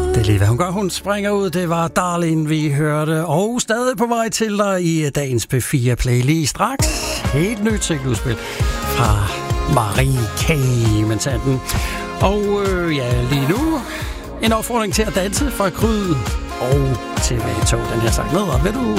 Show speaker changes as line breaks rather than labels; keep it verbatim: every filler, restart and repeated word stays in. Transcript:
Det er lige hvad hun gør. Hun springer ud. Det var Darlene, vi hørte. Og stadig på vej til dig i dagens P fire Play. Lige straks helt nyt singeludspil fra Marie K. Mentanten. Og øh, ja, lige nu en opfordring til at danse fra Kryd og T V to. Den her sang ned, og vil du